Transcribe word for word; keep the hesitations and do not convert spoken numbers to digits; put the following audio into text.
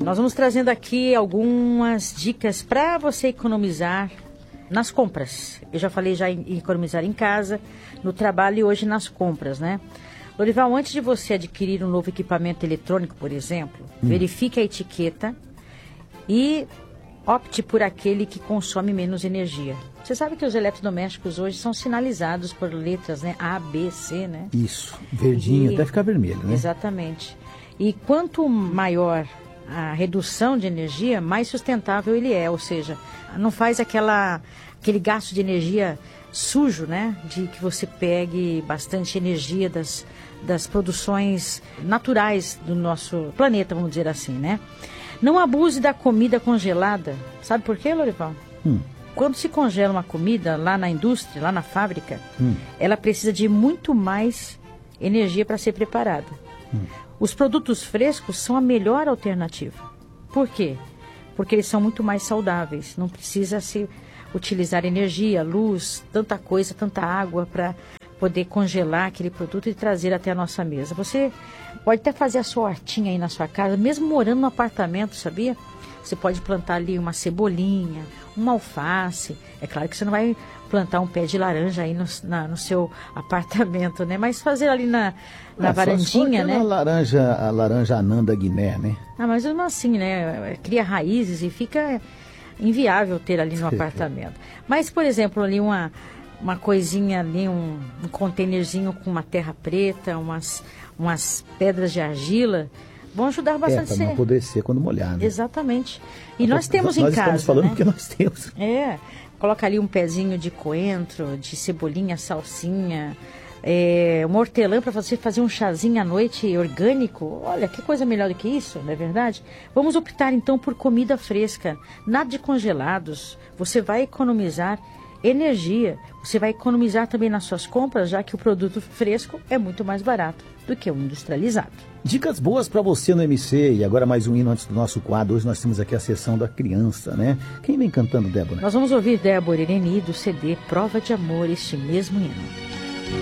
Nós vamos trazendo aqui algumas dicas para você economizar nas compras. Eu já falei já em economizar em casa, no trabalho e hoje nas compras, né? Lorival, antes de você adquirir um novo equipamento eletrônico, por exemplo, hum. verifique a etiqueta e opte por aquele que consome menos energia. Você sabe que os eletrodomésticos hoje são sinalizados por letras, né? A, B, C, né? Isso, verdinho, e, até ficar vermelho, né? Exatamente. E quanto maior a redução de energia, mais sustentável ele é, ou seja, não faz aquela, aquele gasto de energia sujo, né? De que você pegue bastante energia das, das produções naturais do nosso planeta, vamos dizer assim, né? Não abuse da comida congelada. Sabe por quê, Lorival? Hum. Quando se congela uma comida lá na indústria, lá na fábrica, hum. ela precisa de muito mais energia para ser preparada. Hum. Os produtos frescos são a melhor alternativa. Por quê? Porque eles são muito mais saudáveis. Não precisa se utilizar energia, luz, tanta coisa, tanta água para poder congelar aquele produto e trazer até a nossa mesa. Você pode até fazer a sua hortinha aí na sua casa, mesmo morando no apartamento, sabia? Você pode plantar ali uma cebolinha, uma alface. É claro que você não vai plantar um pé de laranja aí no, na, no seu apartamento, né? Mas fazer ali na, na é, varandinha, né? A laranja, a laranja anã da Guiné, né? Ah, mas mesmo assim, né? Cria raízes e fica inviável ter ali no apartamento. Mas, por exemplo, ali uma, uma coisinha ali, um, um containerzinho com uma terra preta, umas, umas pedras de argila, vão ajudar bastante. É, para não apodrecer quando molhar, né? Exatamente. E nós temos nós em casa, Nós estamos falando né? porque nós temos. É, coloca ali um pezinho de coentro, de cebolinha, salsinha, é, um hortelã para você fazer um chazinho à noite orgânico. Olha, que coisa melhor do que isso, não é verdade? Vamos optar então por comida fresca, nada de congelados. Você vai economizar energia, você vai economizar também nas suas compras, já que o produto fresco é muito mais barato do que o industrializado. Dicas boas para você no M C. E agora mais um hino antes do nosso quadro. Hoje nós temos aqui a sessão da criança, né? Quem vem cantando, Débora? Nós vamos ouvir Débora Ireni do C D Prova de Amor, este mesmo hino.